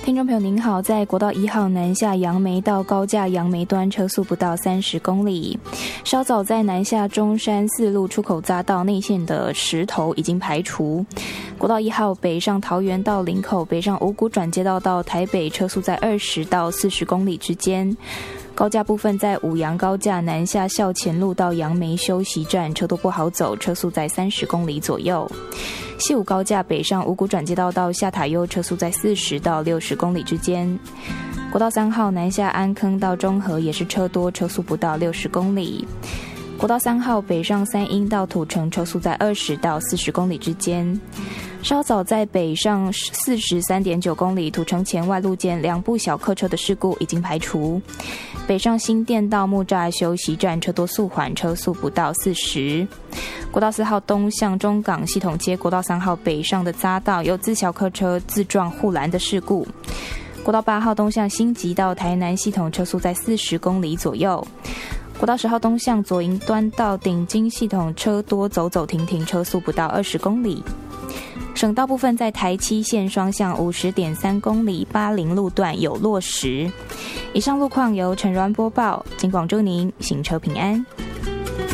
听众朋友您好，在国道1号南下杨梅到高架杨梅端车速不到30公里。稍早在南下中山4路出口匝道内线的石头已经排除。国道1号北上桃园到林口，北上五股转接道到台北车速在20到40公里之间。高架部分在五杨高架南下校前路到杨梅休息站车都不好走，车速在30公里左右。西武高架北上五股转接道到下塔悠，车速在40到60公里之间。国道3号南下安坑到中和也是车多，车速不到60公里。国道3号北上三鶯到土城，车速在20到40公里之间。稍早在北上43.9公里土城前外路间2部小客车的事故已经排除。北上新店到木栅休息站车多速缓，车速不到40。国道4号东向中港系统街国道3号北上的匝道有自小客车自撞护栏的事故。国道8号东向新集到台南系统车速在40公里左右。国道10号东向左营端到顶金系统车多走走停停，车速不到20公里。省道部分在台七线双向50.3公里80路段有落石。以上路况由陈銮播报，警广祝您行车平安。